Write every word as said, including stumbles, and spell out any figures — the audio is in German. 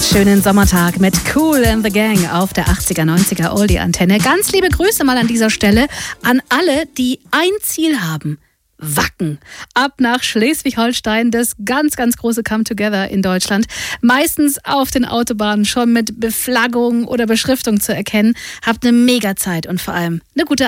Schönen Sommertag mit Kool and the Gang auf der achtziger, neunziger Oldie-Antenne. Ganz liebe Grüße mal an dieser Stelle an alle, die ein Ziel haben. Wacken. Ab nach Schleswig-Holstein, das ganz, ganz große Come-Together in Deutschland. Meistens auf den Autobahnen schon mit Beflaggung oder Beschriftung zu erkennen. Habt eine Mega-Zeit und vor allem eine gute